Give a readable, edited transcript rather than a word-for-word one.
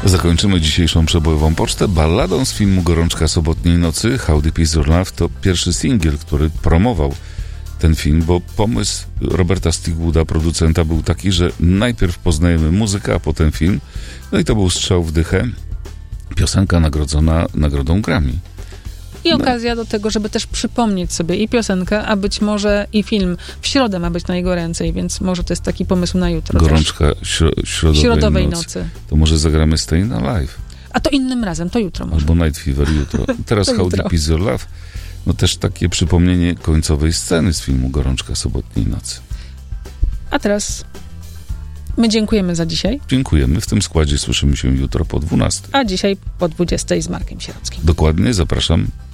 Zakończymy dzisiejszą przebojową pocztę balladą z filmu Gorączka sobotniej nocy. How Deep Is Your Love to pierwszy singiel, który promował ten film, bo pomysł Roberta Stigwooda, producenta, był taki, że najpierw poznajemy muzykę, a potem film. No i to był strzał w dychę. Piosenka nagrodzona nagrodą Grammy. I okazja do tego, żeby też przypomnieć sobie i piosenkę, a być może i film. W środę ma być na jego ręce, więc może to jest taki pomysł na jutro. Gorączka środowej nocy. To może zagramy Stayin' Alive. A to innym razem, to jutro może. Albo Night Fever jutro. Teraz How Deep Is Your Love. No też takie przypomnienie końcowej sceny z filmu Gorączka sobotniej nocy. A teraz my dziękujemy za dzisiaj. Dziękujemy. W tym składzie słyszymy się jutro po 12. A dzisiaj po 20 z Markiem Sierockim. Dokładnie, zapraszam